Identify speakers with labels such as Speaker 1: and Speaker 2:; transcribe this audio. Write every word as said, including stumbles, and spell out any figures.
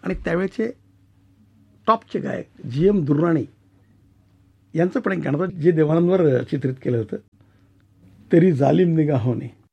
Speaker 1: आणि त्यावेळेचे टॉपचे गायक G M Durrani यांचं पण एक गाणं होतं जे देवानंदवर चित्रित केलं होतं, तेरी जालिम निगाहों ने.